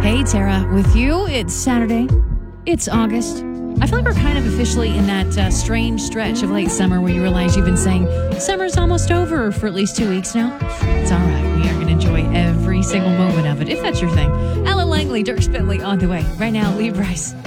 Hey, Tara, with you. It's Saturday. It's August. I feel like we're kind of officially in that strange stretch of late summer where you realize you've been saying summer's almost over for at least 2 weeks now. It's all right. We are going to enjoy every single moment of it, if that's your thing. Alan Langley, Dirk Bentley on the way. Right now, Lee Bryce.